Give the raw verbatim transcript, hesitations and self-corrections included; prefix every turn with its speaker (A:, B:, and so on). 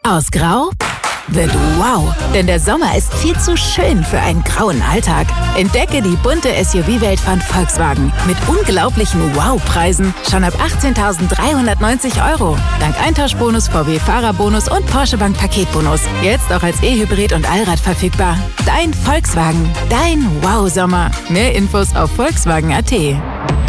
A: Aus Grau wird wow, denn der Sommer ist viel zu schön für einen grauen Alltag. Entdecke die bunte S U V-Welt von Volkswagen mit unglaublichen Wow-Preisen schon ab achtzehntausenddreihundertneunzig Euro. Dank Eintauschbonus, V W-Fahrerbonus und Porsche Bank Paketbonus. Jetzt auch als E-Hybrid und Allrad verfügbar. Dein Volkswagen, dein Wow-Sommer. Mehr Infos auf volkswagen punkt a t.